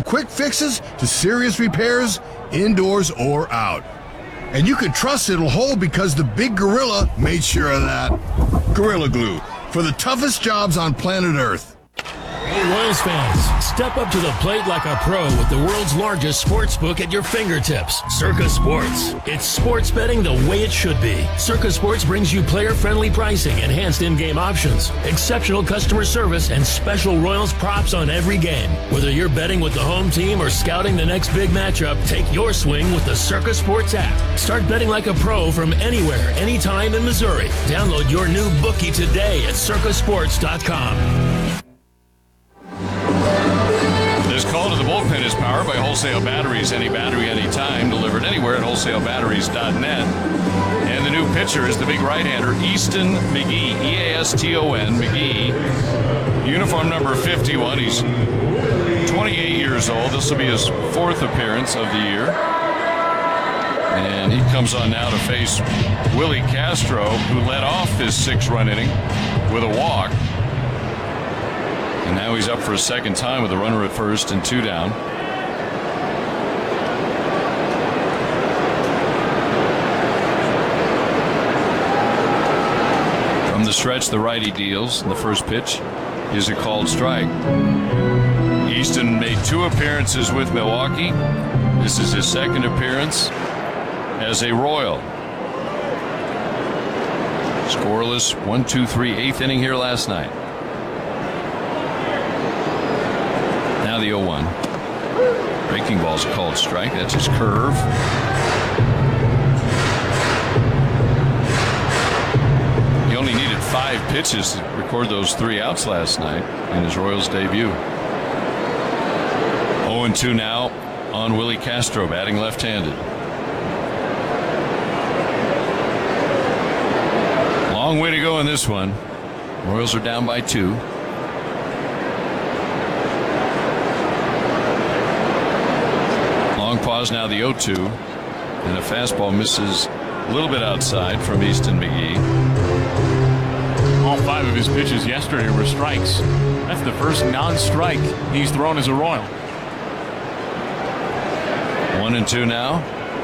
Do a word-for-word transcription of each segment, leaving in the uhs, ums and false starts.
quick fixes to serious repairs, indoors or out. And you can trust it'll hold because the big gorilla made sure of that. Gorilla Glue, for the toughest jobs on planet Earth. Hey, Royals fans, step up to the plate like a pro with the world's largest sports book at your fingertips, Circa Sports. It's sports betting the way it should be. Circa Sports brings you player-friendly pricing, enhanced in-game options, exceptional customer service, and special Royals props on every game. Whether you're betting with the home team or scouting the next big matchup, take your swing with the Circa Sports app. Start betting like a pro from anywhere, anytime in Missouri. Download your new bookie today at circa sports dot com. This call to the bullpen is powered by Wholesale Batteries. Any battery, anytime. Delivered anywhere at wholesale batteries dot net. And the new pitcher is the big right-hander, Easton McGee. E A S T O N, McGee. Uniform number fifty-one. He's twenty-eight years old. This will be his fourth appearance of the year. And he comes on now to face Willie Castro, who led off his six-run inning with a walk. And now he's up for a second time with a runner at first and two down. From the stretch, the righty deals. And the first pitch is a called strike. Easton made two appearances with Milwaukee. This is his second appearance as a Royal. Scoreless, one, two, three, eighth inning here last night. Now the oh one. Breaking ball's a called strike. That's his curve. He only needed five pitches to record those three outs last night in his Royals debut. oh and two now on Willie Castro, batting left-handed. Long way to go in this one. Royals are down by two. Pause now, the oh two, and a fastball misses a little bit outside from Easton McGee. All five of his pitches yesterday were strikes. That's the first non-strike he's thrown as a Royal. One and two now.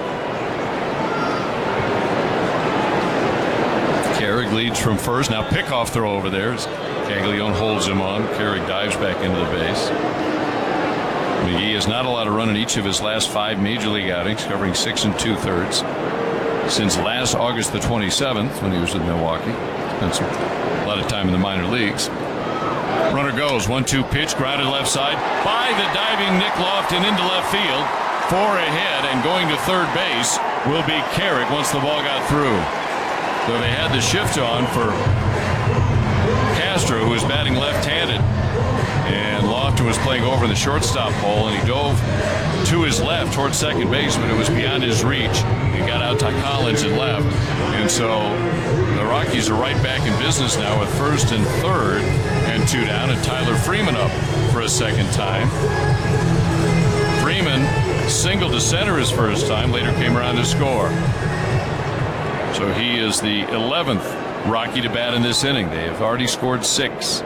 Carrick leads from first. Now pickoff throw over there as Caglione holds him on. Carrick dives back into the base. McGee has not allowed a run in each of his last five major league outings, covering six and two thirds since last August the twenty-seventh when he was with Milwaukee. Spent some, a lot of time in the minor leagues. Runner goes, one two pitch, grounded left side by the diving Nick Lofton into left field. Four ahead, and going to third base will be Carrick once the ball got through. So they had the shift on for Castro, who was batting left-handed. And Lofton was playing over in the shortstop hole, and he dove to his left towards second base, but it was beyond his reach. He got out to Collins and left. And so the Rockies are right back in business now with first and third and two down, and Tyler Freeman up for a second time. Freeman singled to center his first time, later came around to score. So he is the eleventh Rocky to bat in this inning. They have already scored six.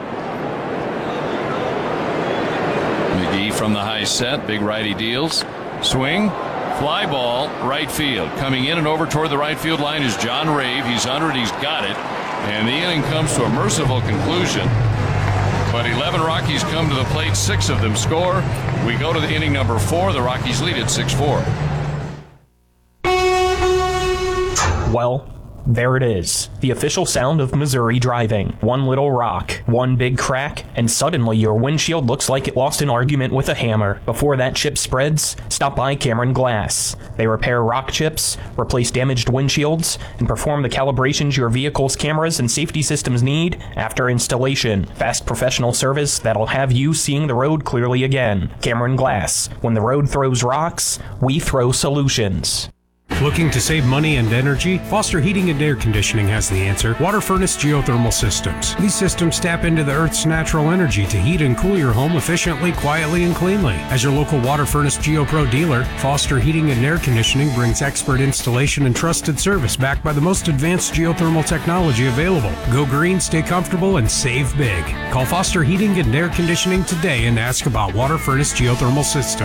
McGee from the high set, big righty deals. Swing, fly ball, right field. Coming in and over toward the right field line is John Rave. He's under it, he's got it. And the inning comes to a merciful conclusion. But eleven Rockies come to the plate, six of them score. We go to the inning number four. The Rockies lead at six four. Well, there it is. The official sound of Missouri driving. One little rock, one big crack, and suddenly your windshield looks like it lost an argument with a hammer. Before that chip spreads, stop by Cameron Glass. They repair rock chips, replace damaged windshields, and perform the calibrations your vehicle's cameras and safety systems need after installation. Fast professional service that'll have you seeing the road clearly again. Cameron Glass. When the road throws rocks, we throw solutions. Looking to save money and energy? Foster Heating and Air Conditioning has the answer. Water Furnace Geothermal Systems. These systems tap into the Earth's natural energy to heat and cool your home efficiently, quietly, and cleanly. As your local Water Furnace GeoPro dealer, Foster Heating and Air Conditioning brings expert installation and trusted service backed by the most advanced geothermal technology available. Go green, stay comfortable, and save big. Call Foster Heating and Air Conditioning today and ask about Water Furnace Geothermal Systems.